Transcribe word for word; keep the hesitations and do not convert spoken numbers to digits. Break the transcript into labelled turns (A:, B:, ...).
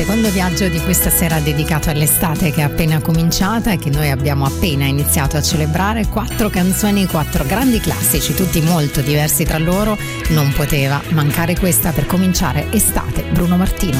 A: secondo viaggio di questa sera dedicato all'estate che è appena cominciata e che noi abbiamo appena iniziato a celebrare. Quattro canzoni, quattro grandi classici, tutti molto diversi tra loro. Non poteva mancare questa per cominciare estate, Bruno Martino.